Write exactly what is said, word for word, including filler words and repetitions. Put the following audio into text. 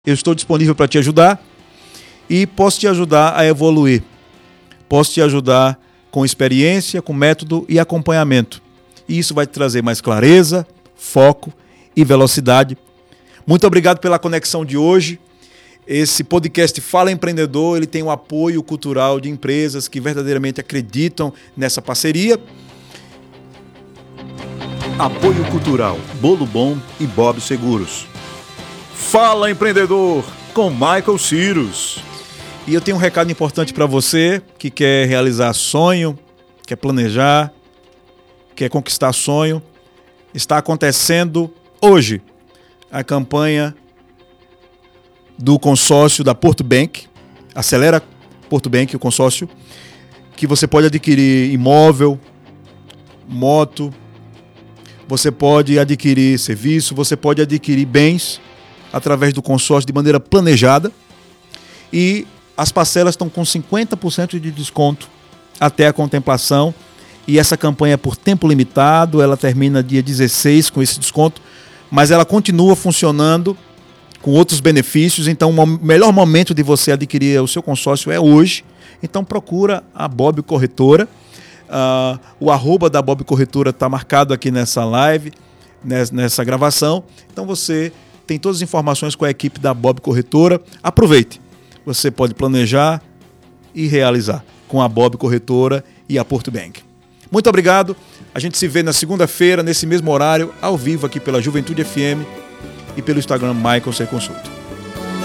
Eu estou disponível para te ajudar e posso te ajudar a evoluir. Posso te ajudar com experiência, com método e acompanhamento. E isso vai te trazer mais clareza, foco e velocidade. Muito obrigado pela conexão de hoje. Esse podcast Fala Empreendedor, ele tem o apoio cultural de empresas que verdadeiramente acreditam nessa parceria. Apoio cultural, Bolo Bom e Bob Seguros. Fala Empreendedor, com Michael Cyrus. E eu tenho um recado importante para você que quer realizar sonho, quer planejar, quer conquistar sonho. Está acontecendo hoje a campanha do consórcio da Porto Bank, Acelera Porto Bank, o consórcio, que você pode adquirir imóvel, moto, você pode adquirir serviço, você pode adquirir bens através do consórcio de maneira planejada e as parcelas estão com cinquenta por cento de desconto até a contemplação e essa campanha é por tempo limitado, ela termina dia dezesseis com esse desconto, mas ela continua funcionando com outros benefícios, então o melhor momento de você adquirir o seu consórcio é hoje, então procura a Bob Corretora, uh, o arroba da Bob Corretora está marcado aqui nessa live, nessa gravação, então você tem todas as informações com a equipe da Bob Corretora, aproveite, você pode planejar e realizar com a Bob Corretora e a Porto Bank. Muito obrigado, a gente se vê na segunda-feira, nesse mesmo horário, ao vivo aqui pela Juventude F M, e pelo Instagram Michael C Consulta.